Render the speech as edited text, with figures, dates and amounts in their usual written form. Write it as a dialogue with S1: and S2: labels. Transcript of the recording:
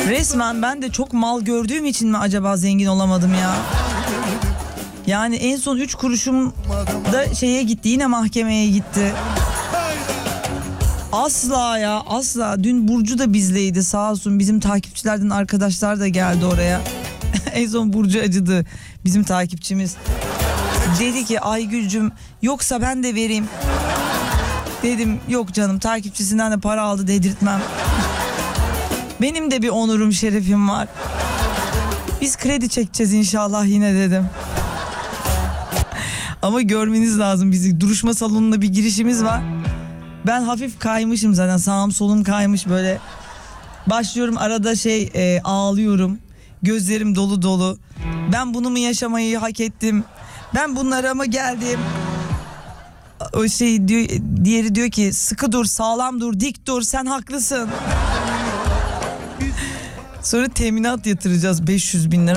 S1: Resmen ben de çok mal gördüğüm için mi acaba zengin olamadım ya? Yani en son 3 kuruşum da şeye gitti, yine mahkemeye gitti. Asla ya, asla. Dün Burcu da bizleydi sağ olsun, bizim takipçilerden arkadaşlar da geldi oraya. En son Burcu acıdı, bizim takipçimiz. Dedi ki Aygül'cüm yoksa ben de vereyim. Dedim yok canım, takipçisinden de para aldı, dedirtmem. Benim de bir onurum, şerefim var. Biz kredi çekeceğiz inşallah yine dedim. Ama görmeniz lazım bizi. Duruşma salonuna bir girişimiz var. Ben hafif kaymışım zaten, sağım solum kaymış böyle. Başlıyorum arada ağlıyorum. Gözlerim dolu dolu. Ben bunu mu yaşamayı hak ettim? Ben bunlara mı geldim? O diyor, diğeri diyor ki sıkı dur, sağlam dur, dik dur, sen haklısın. Sonra teminat yatıracağız 500.000 lira.